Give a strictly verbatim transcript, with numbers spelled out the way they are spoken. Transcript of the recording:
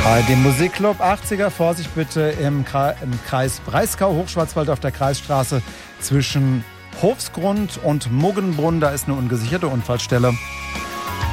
Dem Musikclub achtziger, Vorsicht bitte im, Kre- im Kreis Breisgau, Hochschwarzwald auf der Kreisstraße zwischen Hofsgrund und Muggenbrunn. Da ist eine ungesicherte Unfallstelle.